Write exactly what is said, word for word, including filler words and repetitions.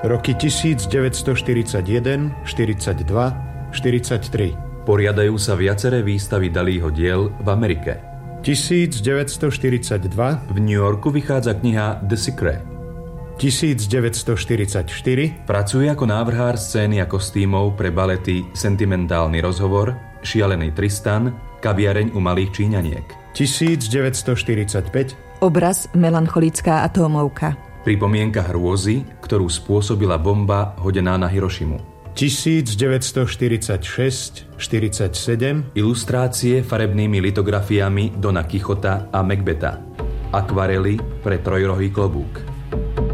Roky tisícdeväťstoštyridsaťjeden, štyridsaťdva, štyridsaťtri. Poriadajú sa viaceré výstavy Dalího diel v Amerike. tisícdeväťstoštyridsaťdva. V New Yorku vychádza kniha The Secret. tisícdeväťstoštyridsaťštyri. Pracuje ako návrhár scény a kostýmov pre balety Sentimentálny rozhovor, Šialený Tristan, Kaviareň u malých Číňaniek. tisícdeväťstoštyridsaťpäť. Obraz Melancholická atómovka. Pripomienka hrôzy, ktorú spôsobila bomba hodená na Hirošimu. tisícdeväťstoštyridsaťšesť štyridsaťsedem. Ilustrácie farebnými litografiami Dona Kichota a Macbeta. Akvarely pre trojrohý klobúk.